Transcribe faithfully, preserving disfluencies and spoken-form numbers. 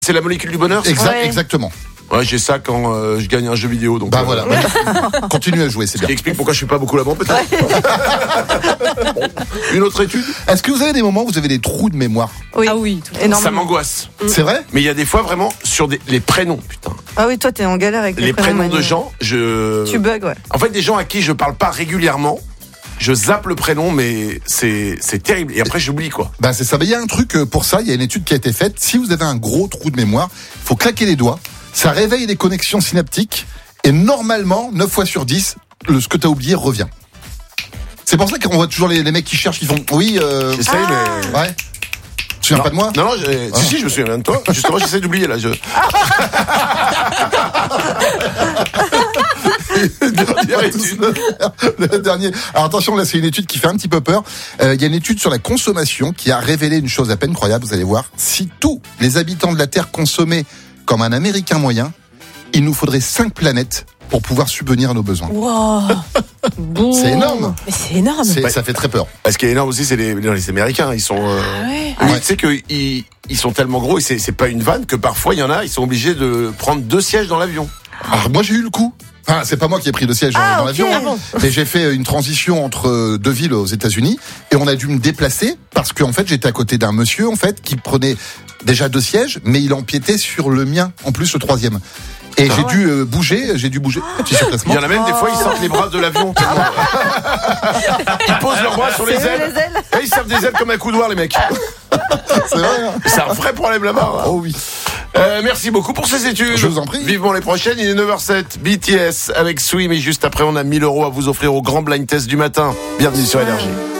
C'est la molécule du bonheur. Exact, Ouais. Exactement. Ouais, j'ai ça quand euh, je gagne un jeu vidéo. Donc, Bah euh, voilà. Continue à jouer, c'est Ce qui bien. explique pourquoi je suis pas beaucoup là-bas, peut-être. Bon. Une autre étude. Est-ce que vous avez des moments où vous avez des trous de mémoire? Oui. Ah oui, tout à fait. Énormément. Ça m'angoisse. C'est vrai? Mais il y a des fois vraiment sur des, les prénoms, putain. Ah oui, toi, t'es en galère avec les, Les prénoms de Manu. gens, je. Tu bugs, ouais. En fait, des gens à qui je parle pas régulièrement, je zappe le prénom, mais c'est c'est terrible. Et après, j'oublie quoi. Ben c'est ça. Ben, il y a un truc euh, pour ça. Il y a une étude qui a été faite. Si vous avez un gros trou de mémoire, il faut claquer les doigts. Ça réveille les connexions synaptiques. Et normalement, neuf fois sur dix, le, ce que tu as oublié revient. C'est pour ça qu'on voit toujours les, les mecs qui cherchent, qui font oui. Euh, J'essaye, mais. ouais. Tu te souviens Non. pas de moi? Non, non, j'ai- Ah. si, si, je me souviens bien de toi. Justement, j'essaie d'oublier là. Je... Dernière étude. Le dernier. Alors attention, là c'est une étude qui fait un petit peu peur. Euh, Il y a une étude sur la consommation qui a révélé une chose à peine croyable. Vous allez voir. Si tous les habitants de la Terre consommaient comme un Américain moyen, il nous faudrait cinq planètes pour pouvoir subvenir à nos besoins. Wow. Bon. C'est énorme. Mais c'est énorme. C'est- Ouais. Ça fait très peur. Ce qui est énorme aussi, c'est les, les Américains. Ils sont. Euh... Ah ouais. Oui, Ouais. tu sais qu'ils ils sont tellement gros et c'est c'est pas une vanne que parfois il y en a, ils sont obligés de prendre deux sièges dans l'avion. Alors moi j'ai eu le coup. Enfin, c'est pas moi qui ai pris le siège Ah, dans ok. l'avion, Ah bon. mais j'ai fait une transition entre deux villes aux États-Unis et on a dû me déplacer parce qu'en fait j'étais à côté d'un monsieur en fait qui prenait déjà deux sièges, mais il empiétait sur le mien en plus le troisième. Et j'ai dû euh, bouger, j'ai dû bouger. Petit Il surplacement. y en a même des fois, ils sortent les bras de l'avion. tellement- Ils posent leurs bras sur les C'est eux, ailes. les ailes. Et ils servent des ailes comme un coudoir, les mecs. C'est vrai. Hein. C'est un vrai problème là-bas. hein. Oh oui. Euh, merci beaucoup pour ces études. Je vous en prie. Vivement les prochaines. Il est neuf heures zéro sept. B T S avec Swim. Et juste après, on a mille euros à vous offrir au grand blind test du matin. Bienvenue sur Énergie.